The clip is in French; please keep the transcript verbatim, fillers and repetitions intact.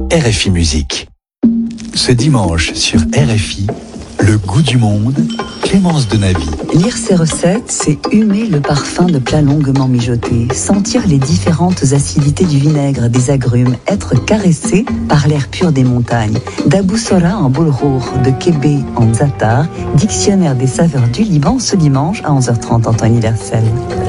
R F I Musique. Ce dimanche sur R F I, le goût du monde, Clémence Denavy. Lire ces recettes, c'est humer le parfum de plats longuement mijotés, sentir les différentes acidités du vinaigre, des agrumes, être caressé par l'air pur des montagnes. D'Abou Sora en Boulhour, de Kébé en Zatar, dictionnaire des saveurs du Liban ce dimanche à onze heures trente en temps universel.